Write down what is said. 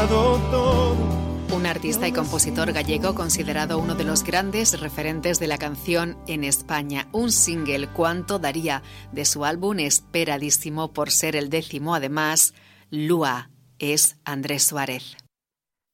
dado todo. Un artista y compositor gallego considerado uno de los grandes referentes de la canción en España. Un single, Cuánto daría, de su álbum esperadísimo por ser el 10º además, Lua, es Andrés Suárez.